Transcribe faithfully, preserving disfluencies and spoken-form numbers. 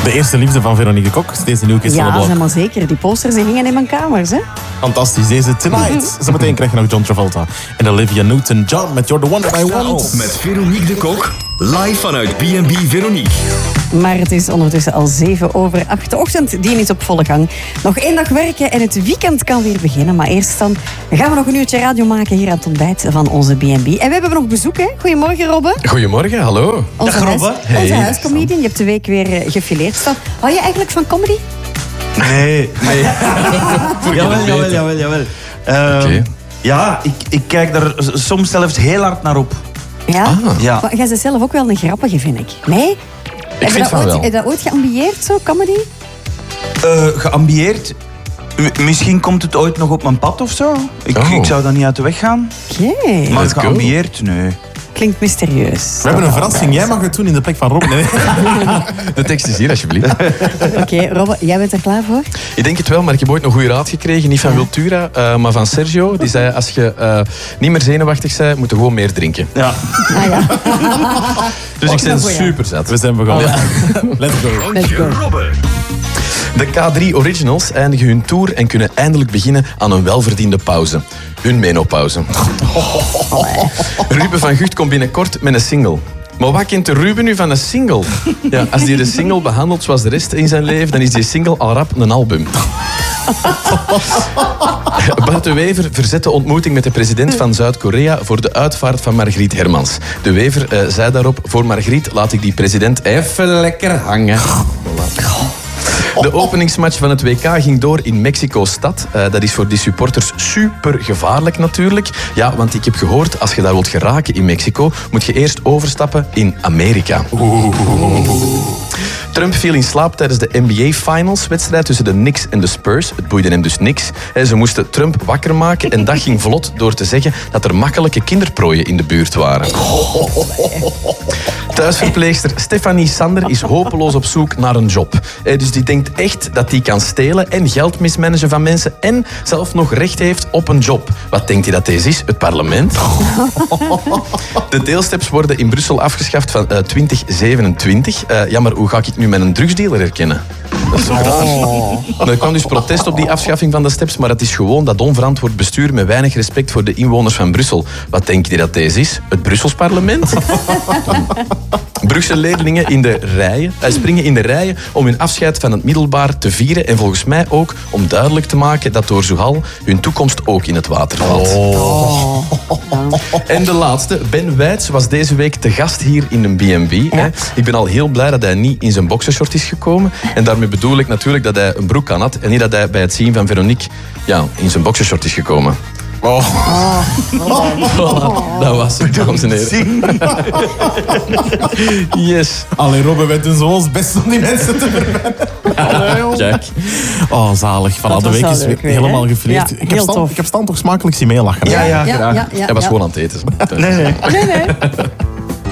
De eerste liefde van Veronique Kok, deze nieuwe Kist van de Ja, Blok. zeg maar zeker. Die posters die hingen in mijn kamers, hè? Fantastisch, deze Tonight. Zometeen krijg je nog John Travolta en Olivia Newton-John met You're the One That I Want. Met Veronique de Kok, live vanuit B en B Veronique. Maar het is ondertussen al zeven over acht. De ochtend die is op volle gang. Nog één dag werken en het weekend kan weer beginnen. Maar eerst dan gaan we nog een uurtje radio maken hier aan het ontbijt van onze B en B. En we hebben nog bezoek, hè? Goedemorgen, Robbe. Goedemorgen, hallo. Onze Dag, huis- Robbe. Hey. Onze huiscomedian. Je hebt de week weer uh, gefileerd staan. Hou je eigenlijk van comedy? Nee. nee. jawel, jawel, jawel, jawel. Uh, Oké. Ja, ik, ik kijk er soms zelfs heel hard naar op. Ja? Ah. Ja. Maar jij bent zelf ook wel een grappige, vind ik. Nee? Heb je vind dat van ooit, wel. Heb je dat ooit geambieerd, zo, comedy? Uh, geambieerd. M- misschien komt het ooit nog op mijn pad of zo. Ik, Oh. ik zou daar niet uit de weg gaan. Oké. Maar Let's go. geambieerd, nee. Klinkt mysterieus. We hebben een verrassing. Jij mag het doen in de plek van Rob. Nee. De tekst is hier, alsjeblieft. Oké, Robbe, jij bent er klaar voor? Ik denk het wel, maar ik heb ooit een goede raad gekregen. Niet van Wiltura, uh, maar van Sergio. Die zei, als je uh, niet meer zenuwachtig bent, moet je gewoon meer drinken. Ja. Ah ja. Dus ik ben een goeie. super zat. We zijn begonnen. Let's go. Let's go. Robbe. De K drie Originals eindigen hun tour en kunnen eindelijk beginnen aan een welverdiende pauze. Hun menopauze. Ruben van Gucht komt binnenkort met een single. Maar wat kent de Ruben nu van een single? Ja, als die de single behandelt zoals de rest in zijn leven, dan is die single al rap een album. Bart de Wever verzet de ontmoeting met de president van Zuid-Korea voor de uitvaart van Margriet Hermans. De Wever uh, zei daarop, voor Margriet laat ik die president even lekker hangen. De openingsmatch van het W K ging door in Mexico-stad. Uh, dat is voor die supporters super gevaarlijk natuurlijk. Ja, want ik heb gehoord, als je daar wilt geraken in Mexico, moet je eerst overstappen in Amerika. Oeh. Trump viel in slaap tijdens de N B A-finals-wedstrijd tussen de Knicks en de Spurs. Het boeide hem dus niks. Ze moesten Trump wakker maken en dat ging vlot door te zeggen dat er makkelijke kinderprooien in de buurt waren. Thuisverpleegster Stefanie Sander is hopeloos op zoek naar een job. Dus die denkt echt dat hij kan stelen en geld mismanagen van mensen en zelf nog recht heeft op een job. Wat denkt hij dat deze is? Het parlement? De deelsteps worden in Brussel afgeschaft van uh, twintig zevenentwintig. Uh, ja, maar hoe ga ik nu met een drugsdealer herkennen? Dat is zo raar. Oh. Er kwam dus protest op die afschaffing van de steps, maar het is gewoon dat onverantwoord bestuur met weinig respect voor de inwoners van Brussel. Wat denk je dat deze is? Het Brussels parlement? Brugse leerlingen in de rijen, uh, springen in de rijen om hun afscheid van het middelbaar te vieren en volgens mij ook om duidelijk te maken dat door Zuhal hun toekomst ook in het water valt. Oh. En de laatste, Ben Weits was deze week te gast hier in een B en B. Ja. Ik ben al heel blij dat hij niet in zijn boxershort is gekomen. En daarmee bedoel ik natuurlijk dat hij een broek aan had en niet dat hij bij het zien van Veronique ja, in zijn boxershort is gekomen. Oh. Oh. Voilà, dat was het, dames en heren. Yes. Allee, Robbe, wij doen zo ons best om die mensen te verwennen. Kijk. Oh, zalig. Van Dat de was week wel is leuk weer weer, helemaal hè? gefileerd. Ja, ik, heb heel Stan, tof. ik heb Stan toch smakelijk zien meelachen. Ja, ja, Ja, graag. ja, ja, Hij was ja. gewoon aan het eten. Nee, nee. Nee, nee.